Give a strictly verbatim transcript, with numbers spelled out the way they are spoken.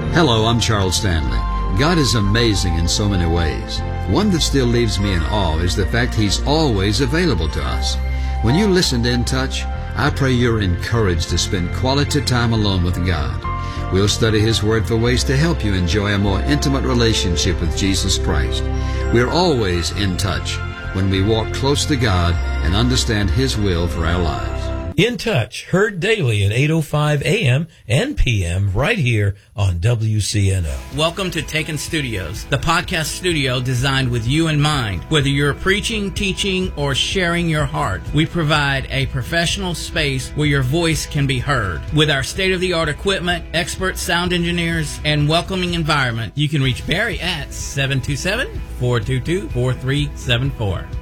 Hello, I'm Charles Stanley. God is amazing in so many ways. One that still leaves me in awe is the fact He's always available to us. When you listen to In Touch, I pray you're encouraged to spend quality time alone with God. We'll study His Word for ways to help you enjoy a more intimate relationship with Jesus Christ. We're always in touch when we walk close to God and understand His will for our lives. In Touch, heard daily at eight oh five a.m. and p m right here on W C N O. Welcome to Taken Studios, the podcast studio designed with you in mind. Whether you're preaching, teaching, or sharing your heart, we provide a professional space where your voice can be heard. With our state-of-the-art equipment, expert sound engineers, and welcoming environment, you can reach Barry at seven two seven, four two two, four three seven four.